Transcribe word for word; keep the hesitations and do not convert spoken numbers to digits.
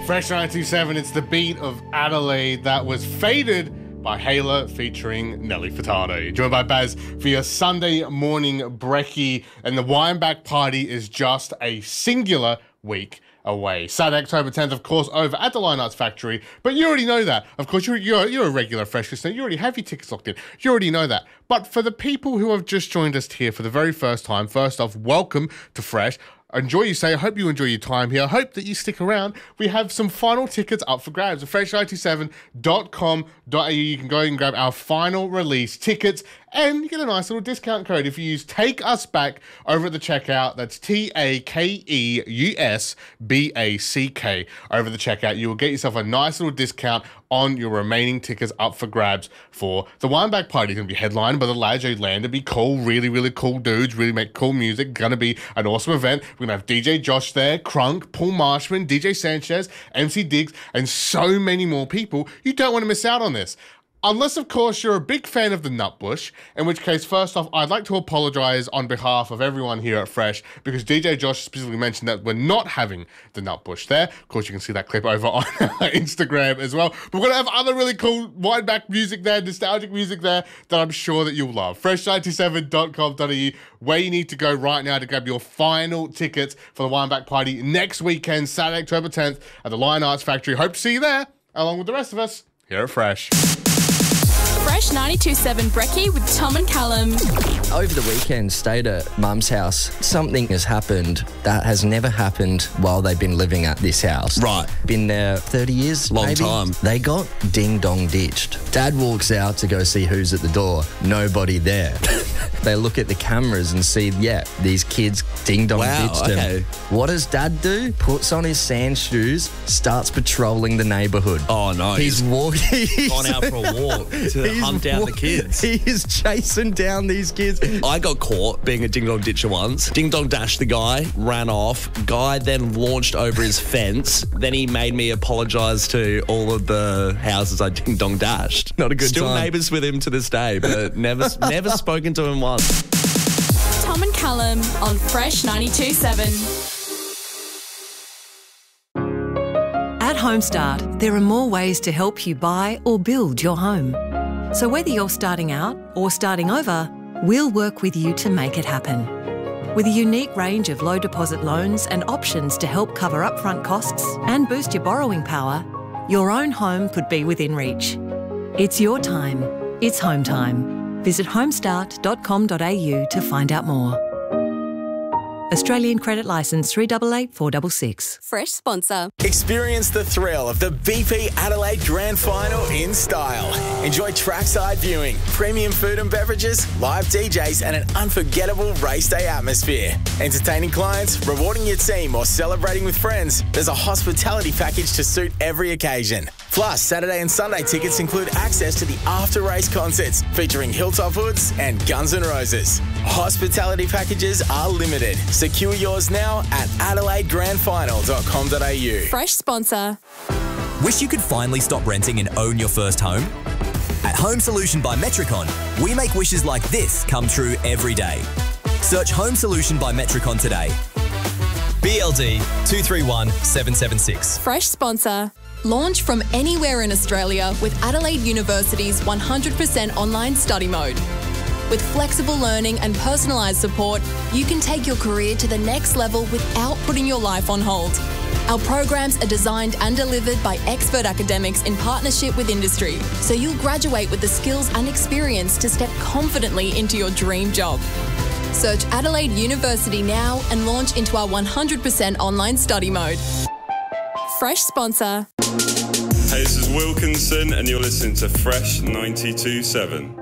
Fresh ninety-two point seven, it's the beat of Adelaide that was faded by Hayla featuring Nelly Furtado. Joined by Baz for your Sunday morning brekkie, and the Wineback Party is just a singular week away. Saturday, October tenth, of course, over at the Lion Arts Factory. But you already know that. Of course, you're, you're, you're a regular Fresh listener. You already have your tickets locked in. You already know that. But for the people who have just joined us here for the very first time, first off, welcome to Fresh. Enjoy your stay. I hope you enjoy your time here. I hope that you stick around. We have some final tickets up for grabs at fresh ninety seven dot com dot a u. You can go and grab our final release tickets, and you get a nice little discount code if you use Take Us Back over at the checkout. That's T A K E U S B A C K over the checkout. You will get yourself a nice little discount on your remaining tickets up for grabs for the Wineback Party. It's going to be headlined by the Lads Lander. Be cool, really, really cool dudes, really make cool music. Going to be an awesome event. We're going to have D J Josh there, Crunk, Paul Marshman, D J Sanchez, M C Diggs, and so many more people. You don't want to miss out on this. Unless, of course, you're a big fan of the Nutbush, in which case, first off, I'd like to apologise on behalf of everyone here at Fresh, because D J Josh specifically mentioned that we're not having the Nutbush there. Of course, you can see that clip over on Instagram as well. But we're going to have other really cool Wineback music there, nostalgic music there, that I'm sure that you'll love. fresh ninety seven dot com dot a u, where you need to go right now to grab your final tickets for the Wineback Party next weekend, Saturday, October tenth, at the Lion Arts Factory. Hope to see you there, along with the rest of us here at Fresh. Fresh ninety-two point seven brekkie with Tom and Callum. Over the weekend, stayed at Mum's house. Something has happened that has never happened while they've been living at this house. Right. Been there thirty years, Long maybe. time. They got ding-dong ditched. Dad walks out to go see who's at the door. Nobody there. They look at the cameras and see, yeah, these kids ding-dong Wow, ditched okay. him. What does Dad do? Puts on his sand shoes, starts patrolling the neighbourhood. Oh, no. He's walking. He's gone out for a walk to hunt down the kids. He is chasing down these kids. I got caught being a ding-dong ditcher once. Ding-dong dashed the guy, ran off. Guy then launched over his fence. Then he made me apologise to all of the houses I ding-dong dashed. Not a good Still time. neighbours with him to this day, but never never spoken to him once. Tom and Callum on Fresh ninety-two point seven. At Homestart, there are more ways to help you buy or build your home. So whether you're starting out or starting over, we'll work with you to make it happen. With a unique range of low deposit loans and options to help cover upfront costs and boost your borrowing power, your own home could be within reach. It's your time. It's home time. Visit homestart dot com dot a u to find out more. Australian Credit Licence three eight eight four six six. Fresh sponsor. Experience the thrill of the B P Adelaide Grand Final in style. Enjoy trackside viewing, premium food and beverages, live D Js, and an unforgettable race day atmosphere. Entertaining clients, rewarding your team, or celebrating with friends, there's a hospitality package to suit every occasion. Plus, Saturday and Sunday tickets include access to the after-race concerts featuring Hilltop Hoods and Guns N' Roses. Hospitality packages are limited. Secure yours now at adelaide grand final dot com dot a u. Fresh sponsor. Wish you could finally stop renting and own your first home? At Home Solution by Metricon, we make wishes like this come true every day. Search Home Solution by Metricon today. B L D two three one seven seven six. Fresh sponsor. Launch from anywhere in Australia with Adelaide University's one hundred percent online study mode. With flexible learning and personalised support, you can take your career to the next level without putting your life on hold. Our programs are designed and delivered by expert academics in partnership with industry, so you'll graduate with the skills and experience to step confidently into your dream job. Search Adelaide University now and launch into our one hundred percent online study mode. Fresh sponsor. Hey, this is Wilkinson and you're listening to Fresh ninety-two point seven.